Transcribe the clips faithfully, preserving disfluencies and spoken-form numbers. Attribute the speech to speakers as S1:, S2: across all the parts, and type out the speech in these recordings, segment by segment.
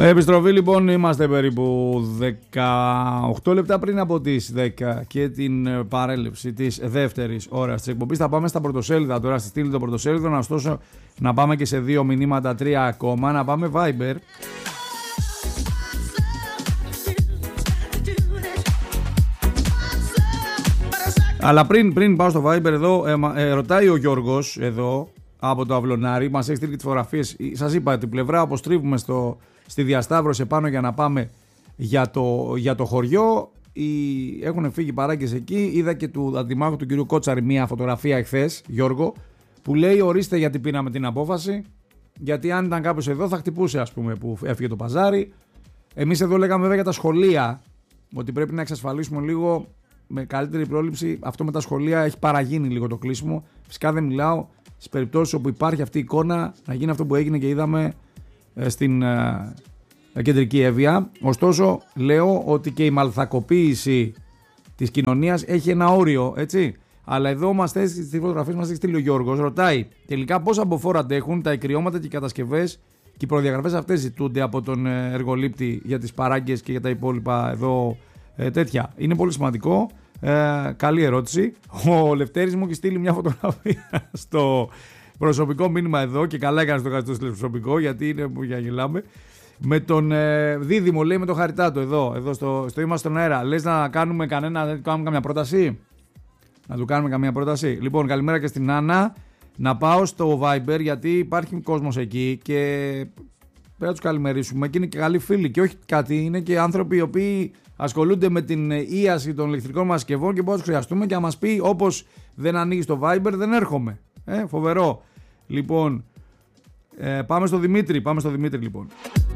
S1: Επιστροφή λοιπόν, είμαστε περίπου δεκαοκτώ λεπτά πριν από τις δέκα και την παρέλευση της δεύτερης ώρας της εκπομπής. Θα πάμε στα πρωτοσέλιδα τώρα, στη στήλη των πρωτοσέλιδων, ωστόσο να πάμε και σε δύο μηνύματα, τρία ακόμα, να πάμε Viber. Αλλά πριν, πριν πάω στο Viber εδώ, ε, ε, ρωτάει ο Γιώργος εδώ από το Αυλωνάρι, μας έχει στείλει τις φωτογραφίες. Σας είπα την πλευρά όπως τρίβουμε στο, στη διασταύρωση επάνω για να πάμε για το, για το χωριό. Οι, έχουν φύγει παράγκες εκεί. Είδα και του αντιμάχου του κυρίου Κότσαρη μια φωτογραφία εχθές, Γιώργο, που λέει ορίστε γιατί πήραμε την απόφαση. Γιατί αν ήταν κάποιος εδώ θα χτυπούσε, ας πούμε, που έφυγε το παζάρι. Εμείς εδώ λέγαμε βέβαια για τα σχολεία, ότι πρέπει να εξασφαλίσουμε λίγο με καλύτερη πρόληψη. Αυτό με τα σχολεία έχει παραγίνει λίγο το κλείσιμο. Φυσικά δεν μιλάω στις περιπτώσεις όπου υπάρχει αυτή η εικόνα να γίνει αυτό που έγινε και είδαμε στην ε, κεντρική Εύβοια. Ωστόσο λέω ότι και η μαλθακοποίηση της κοινωνίας έχει ένα όριο, έτσι. Αλλά εδώ μας θέσει στις φωτογραφίες μας έχει στείλει ο Γιώργος, ρωτάει τελικά πόσα μποφόρ αντέχουν τα εκκριώματα και οι κατασκευές και οι προδιαγραφές αυτές ζητούνται από τον εργολήπτη για τις παράγκες και για τα υπόλοιπα εδώ ε, τέτοια. Είναι πολύ σημαντικό. Ε, καλή ερώτηση. Ο Λευτέρης μου έχει στείλει μια φωτογραφία στο προσωπικό μήνυμα εδώ και καλά έκανε το κάτι στο προσωπικό γιατί είναι που για γελάμε. Με τον ε, Δίδυμο, λέει, με το Χαριτάτο εδώ, εδώ στο, στο Είμαστε στον Αέρα. Λες να κάνουμε κανένα, να κάνουμε καμιά πρόταση. Να του κάνουμε καμία πρόταση. Λοιπόν, καλημέρα και στην Άννα. Να πάω στο Viber γιατί υπάρχει κόσμος εκεί και πρέπει να τους καλημερίσουμε. Και είναι και καλοί φίλοι και όχι κάτι, είναι και άνθρωποι οι οποίοι ασχολούνται με την ίαση των ηλεκτρικών μας συσκευών και μπορούμε να τους χρειαστούμε και να μας πει όπως δεν ανοίγει το Viber δεν έρχομαι. Ε, φοβερό. Λοιπόν, ε, πάμε στο Δημήτρη, πάμε στο Δημήτρη λοιπόν.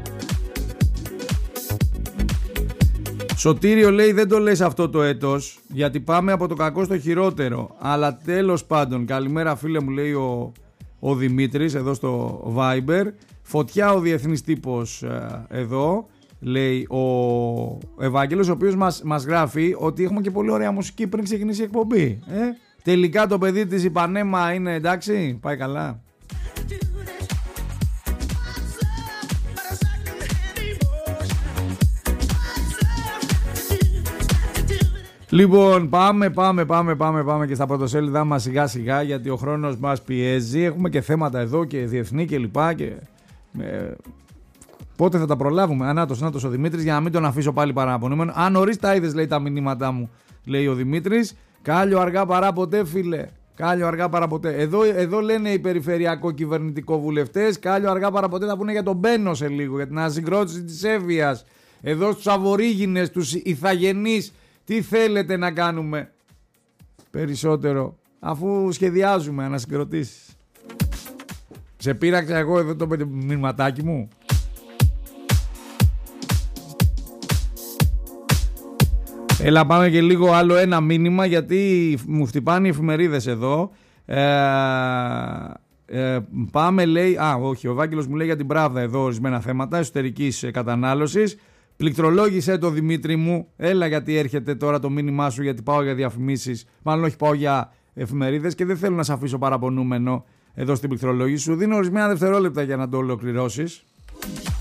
S1: Σωτήριο, λέει, δεν το λες αυτό το έτος γιατί πάμε από το κακό στο χειρότερο, αλλά τέλος πάντων, καλημέρα φίλε μου, λέει ο, ο Δημήτρης εδώ στο Viber. Φωτιά ο διεθνής τύπος ε, εδώ, λέει ο Ευάγγελος, ο οποίος μας, μας γράφει ότι έχουμε και πολύ ωραία μουσική πριν ξεκινήσει η εκπομπή. Ε? Τελικά το παιδί της Ιπανέμα είναι εντάξει, πάει καλά. Λοιπόν, πάμε, πάμε, πάμε, πάμε, πάμε και στα πρωτοσέλιδά μας σιγά σιγά γιατί ο χρόνος μας πιέζει. Έχουμε και θέματα εδώ και διεθνή και λοιπά και ε, πότε θα τα προλάβουμε. Ανάτος, ανάτος ο Δημήτρης για να μην τον αφήσω πάλι παραπονούμενο. Αν νωρίς τα είδες, λέει, τα μηνύματά μου, λέει ο Δημήτρης. Κάλιο αργά παρά ποτέ, φίλε. Κάλιο αργά παρά ποτέ. Εδώ, εδώ λένε οι περιφερειακό κυβερνητικό βουλευτές. Κάλιο αργά παρά ποτέ θα πούνε για τον Μπένο σε λίγο, για την ανασυγκρότηση της Εύβοιας. Εδώ στους Αβορίγινες, τους Ιθαγενείς. Τι θέλετε να κάνουμε περισσότερο αφού σχεδιάζουμε ανασυγκροτήσεις. Σε πείραξα εγώ εδώ το μηνυματάκι μου. Έλα πάμε και λίγο άλλο ένα μήνυμα γιατί μου χτυπάνε οι εφημερίδες εδώ. Ε, ε, πάμε, λέει, α όχι, ο Ευάγγελος μου λέει για την Pravda εδώ ορισμένα θέματα εσωτερικής κατανάλωσης. Πληκτρολόγησε το Δημήτρη μου, έλα γιατί έρχεται τώρα το μήνυμά σου γιατί πάω για διαφημίσεις, μάλλον όχι πάω για εφημερίδες και δεν θέλω να σε αφήσω παραπονούμενο εδώ στην πληκτρολόγηση σου. Δίνω ορισμένα δευτερόλεπτα για να το ολοκληρώσεις.